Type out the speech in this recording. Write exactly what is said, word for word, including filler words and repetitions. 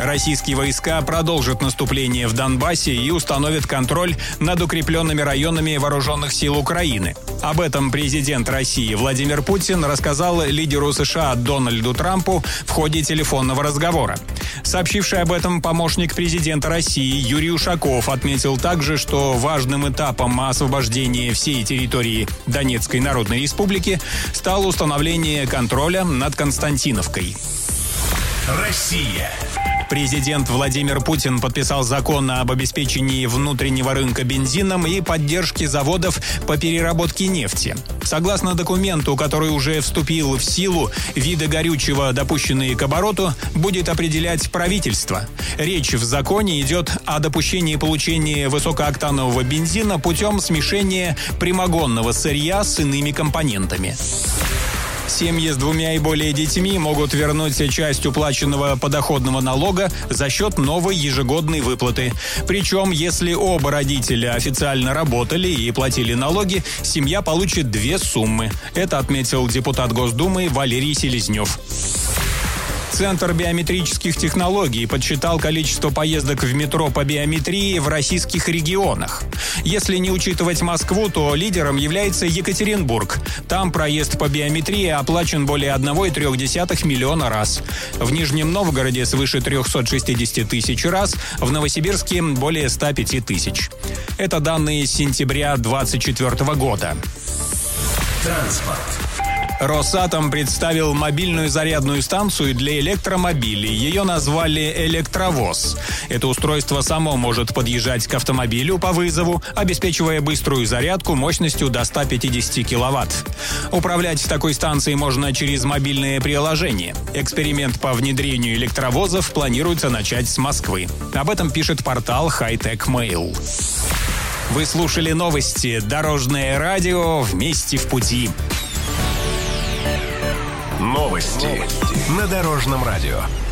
Российские войска продолжат наступление в Донбассе и установят контроль над укрепленными районами вооруженных сил Украины. Об этом президент России Владимир Путин рассказал лидеру США Дональду Трампу в ходе телефонного разговора. Сообщивший об этом помощник президента России Юрий Ушаков отметил также, что важным этапом освобождения всей территории Донецкой Народной Республики стало установление контроля над Константиновкой. Россия. Президент Владимир Путин подписал закон об обеспечении внутреннего рынка бензином и поддержке заводов по переработке нефти. Согласно документу, который уже вступил в силу, виды горючего, допущенные к обороту, будет определять правительство. Речь в законе идет о допущении получения высокооктанового бензина путем смешения прямогонного сырья с иными компонентами. Семьи с двумя и более детьми могут вернуть часть уплаченного подоходного налога за счет новой ежегодной выплаты. Причем, если оба родителя официально работали и платили налоги, семья получит две суммы. Это отметил депутат Госдумы Валерий Селезнев. Центр биометрических технологий подсчитал количество поездок в метро по биометрии в российских регионах. Если не учитывать Москву, то лидером является Екатеринбург. Там проезд по биометрии оплачен более одного и трёх десятых миллиона раз. В Нижнем Новгороде свыше трёхсот шестидесяти тысяч раз, в Новосибирске более ста пяти тысяч. Это данные с сентября двадцать четвёртого года. Транспорт. Росатом представил мобильную зарядную станцию для электромобилей. Ее назвали «Электровоз». Это устройство само может подъезжать к автомобилю по вызову, обеспечивая быструю зарядку мощностью до ста пятидесяти киловатт. Управлять такой станцией можно через мобильное приложение. Эксперимент по внедрению электровозов планируется начать с Москвы. Об этом пишет портал Hightech Mail. Вы слушали новости «Дорожное радио. Вместе в пути». Новости на Дорожном радио.